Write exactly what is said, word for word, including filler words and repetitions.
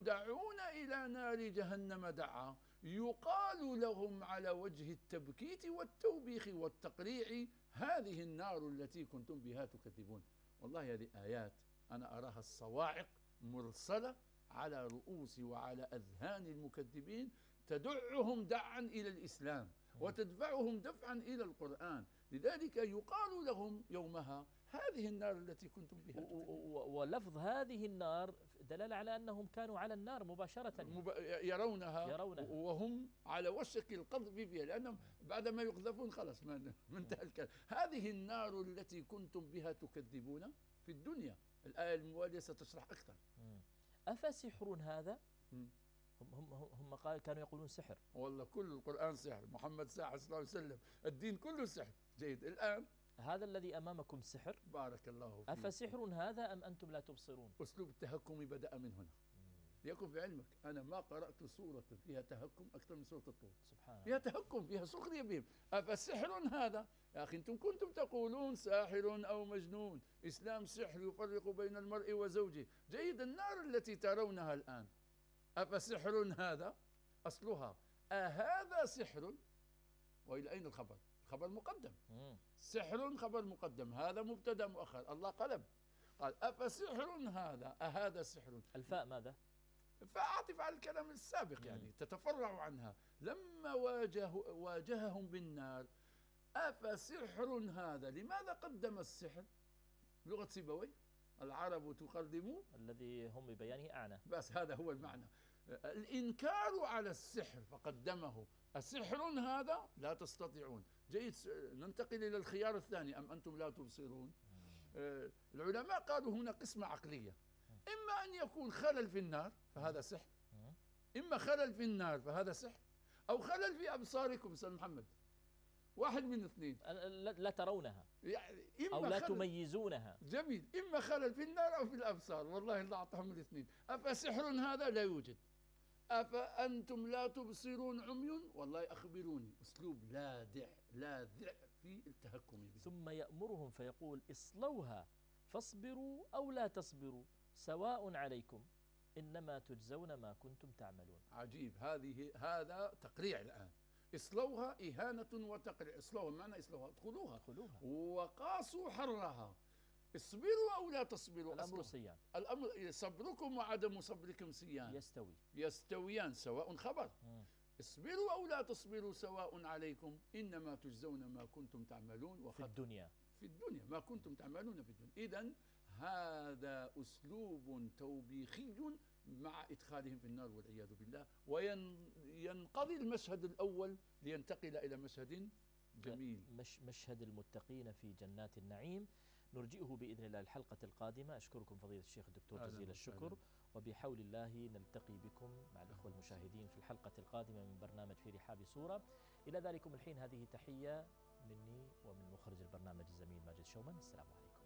يدعون إلى نار جهنم دعا، يقال لهم على وجه التبكيت والتوبيخ والتقريع: هذه النار التي كنتم بها تكذبون. والله هذه آيات أنا أراها الصواعق مرسلة على رؤوس وعلى أذهان المكذبين، تدعهم دعا إلى الإسلام وتدفعهم دفعا إلى القرآن. لذلك يقال لهم يومها: هذه النار التي كنتم بها تكذبون. ولفظ هذه النار دلالة على أنهم كانوا على النار مباشرة، مب... يرونها, يرونها وهم على وشك القذف فيها، لأنهم بعدما يقذفون خلاص من انتهى الكلام. هذه النار التي كنتم بها تكذبون في الدنيا. الآية الموالية ستشرح أكثر. أفسحر هذا؟ هم هم هم قال كانوا يقولون سحر. والله كل القرآن سحر، محمد ساحر صلى الله عليه وسلم، الدين كله سحر. جيد. الآن هذا الذي أمامكم سحر؟ بارك الله فيك. أفسحر هذا أم أنتم لا تبصرون؟ أسلوب التهكم بدأ من هنا. ليكن في علمك أنا ما قرأت سورة فيها تهكم أكثر من سورة الطور. سبحان فيها تهكم، فيها سخرية بهم. أفسحر هذا؟ يا أخي أنتم كنتم تقولون ساحر أو مجنون، إسلام سحر يفرق بين المرء وزوجه. جيد. النار التي ترونها الآن أفسحر هذا؟ أصلها أهذا سحر؟ وإلى أين الخبر؟ الخبر مقدم. سحر خبر مقدم، هذا مبتدأ مؤخر. الله قلب قال أفسحر هذا؟ أهذا سحر؟ الفاء ماذا؟ فأعطف على الكلام السابق، يعني تتفرع عنها. لما واجه واجههم بالنار: أفسحر هذا؟ لماذا قدم السحر؟ لغة سيبويه: العرب تقدم الذي هم ببيانه أعنى. بس هذا هو المعنى. الإنكار على السحر فقدمه. السحر هذا؟ لا تستطيعون. جيد. ننتقل إلى الخيار الثاني: أم أنتم لا تبصرون؟ آه العلماء قالوا هنا قسمة عقلية: إما أن يكون خلل في النار فهذا سحر، إما خلل في النار فهذا سحر، أو خلل في أبصاركم. سيد محمد، واحد من اثنين، لا ترونها يعني إما أو لا خلل تميزونها. جميل. إما خلل في النار أو في الأبصار. والله الله أعطاهم الاثنين. أفسحر هذا؟ لا يوجد. أفأنتم لا تبصرون عمي؟ والله أخبروني. أسلوب لاذع لاذع في التهكم به. ثم يأمرهم فيقول: اصلوها فاصبروا أو لا تصبروا سواء عليكم إنما تجزون ما كنتم تعملون. عجيب. هذه هذا تقريع الآن. اصلوها إهانة وتقريع. اصلوها معنى اصلوها، ادخلوها. ادخلوها. وقاسوا حرها. اصبروا أو لا تصبروا. الأمر سيان. الأمر صبركم وعدم صبركم سيان. يستوي يستويان سواء خبر. مم. اصبروا أو لا تصبروا سواء عليكم إنما تجزون ما كنتم تعملون في الدنيا. في الدنيا ما كنتم تعملون في الدنيا. إذن هذا أسلوب توبيخي مع إدخالهم في النار والعياذ بالله. وينقضي المشهد الأول لينتقل إلى مشهد جميل، مش مشهد المتقين في جنات النعيم. نرجئه بإذن الله الحلقة القادمة. أشكركم فضيلة الشيخ الدكتور جزيل الشكر، وبحول الله نلتقي بكم مع الأخوة المشاهدين في الحلقة القادمة من برنامج في رحاب سورة. إلى ذلكم الحين هذه تحية مني ومن مخرج البرنامج الزميل ماجد شومان. السلام عليكم.